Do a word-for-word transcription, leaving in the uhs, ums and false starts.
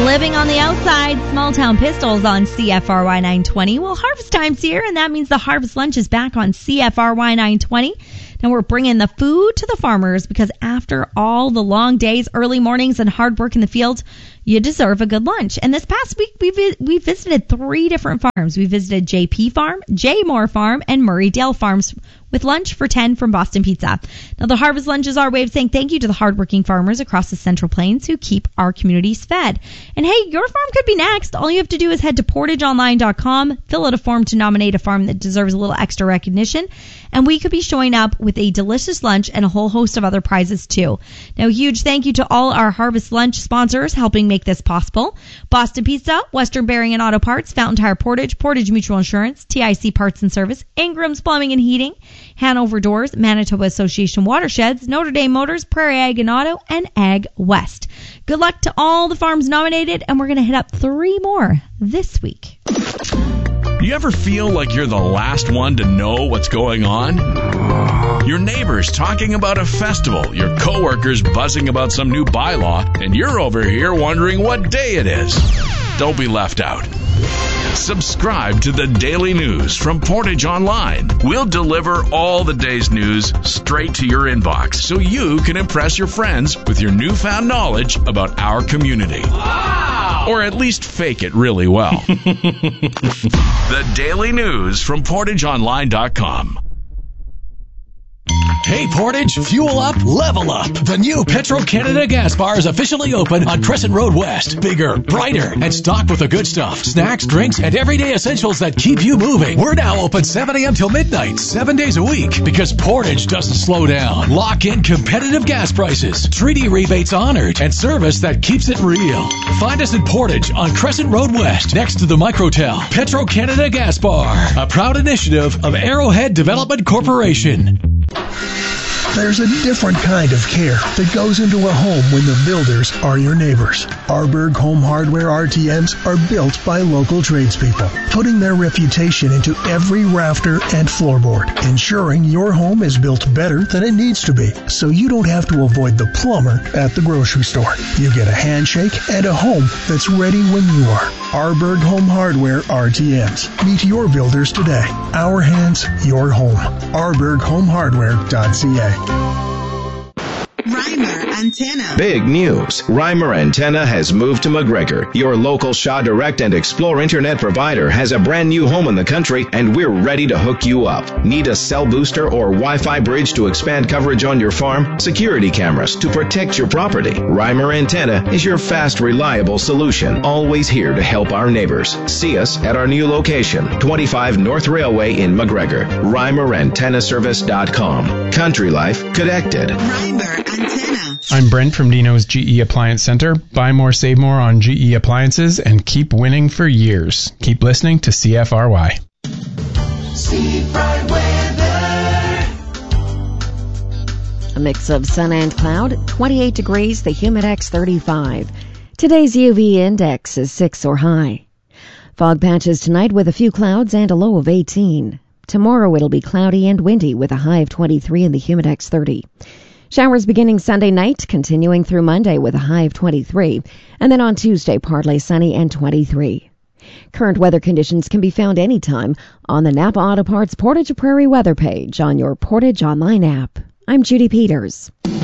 Living on the Outside, Small Town Pistols on C F R Y nine twenty. Well, harvest time's here, and that means the Harvest Lunch is back on C F R Y nine twenty. Now we're bringing the food to the farmers because after all the long days, early mornings, and hard work in the fields, you deserve a good lunch. And this past week, we vi- we visited three different farms. We visited J P Farm, J Moore Farm, and Murray Dale Farms with lunch for ten from Boston Pizza. Now, the Harvest Lunch is our way of saying thank you to the hardworking farmers across the Central Plains who keep our communities fed. And hey, your farm could be next. All you have to do is head to portage online dot com, fill out a form to nominate a farm that deserves a little extra recognition, and we could be showing up with a delicious lunch and a whole host of other prizes too. Now, huge thank you to all our Harvest Lunch sponsors helping make this possible. Boston Pizza, Western Bearing and Auto Parts, Fountain Tire Portage, Portage Mutual Insurance, T I C Parts and Service, Ingram's Plumbing and Heating, Hanover Doors, Manitoba Association Watersheds, Notre Dame Motors, Prairie Ag and Auto, and Ag West. Good luck to all the farms nominated, and we're going to hit up three more this week. You ever feel like you're the last one to know what's going on? Your neighbors talking about a festival, your coworkers buzzing about some new bylaw, and you're over here wondering what day it is. Don't be left out. Subscribe to the Daily News from Portage Online. We'll deliver all the day's news straight to your inbox so you can impress your friends with your newfound knowledge about our community. Wow! Or at least fake it really well. The Daily News from portage online dot com. Hey Portage, fuel up, level up. The new Petro-Canada gas bar is officially open on Crescent Road West. Bigger, brighter, and stocked with the good stuff. Snacks, drinks, and everyday essentials that keep you moving. We're now open seven a.m. till midnight, seven days a week, because Portage doesn't slow down. Lock in competitive gas prices, treaty rebates honored, and service that keeps it real. Find us in Portage on Crescent Road West, next to the Microtel. Petro-Canada Gas Bar, a proud initiative of Arrowhead Development Corporation. There's a different kind of care that goes into a home when the builders are your neighbors. Arberg Home Hardware R T Ms are built by local tradespeople, putting their reputation into every rafter and floorboard, ensuring your home is built better than it needs to be, so you don't have to avoid the plumber at the grocery store. You get a handshake and a home that's ready when you are. Arberg Home Hardware R T Ms. Meet your builders today. Our hands, your home. arberg home hardware dot c a. Reimer Antenna. Big news. Reimer Antenna has moved to McGregor. Your local Shaw Direct and Explore internet provider has a brand new home in the country, and we're ready to hook you up. Need a cell booster or Wi-Fi bridge to expand coverage on your farm? Security cameras to protect your property? Reimer Antenna is your fast, reliable solution. Always here to help our neighbors. See us at our new location, twenty-five North Railway in McGregor. Reimer Antenna Service dot com. Country Life Connected. Reimer Antenna. I'm Brent from Dino's G E Appliance Center. Buy more, save more on G E appliances and keep winning for years. Keep listening to C F R Y. Steve Fry weather. A mix of sun and cloud, twenty-eight degrees, the Humidex thirty-five. Today's U V index is six or high. Fog patches tonight with a few clouds and a low of eighteen. Tomorrow it'll be cloudy and windy with a high of twenty-three and the Humidex thirty. Showers beginning Sunday night, continuing through Monday with a high of twenty-three, and then on Tuesday partly sunny and twenty-three. Current weather conditions can be found anytime on the Napa Auto Parts Portage Prairie weather page on your Portage Online app. I'm Judy Peters.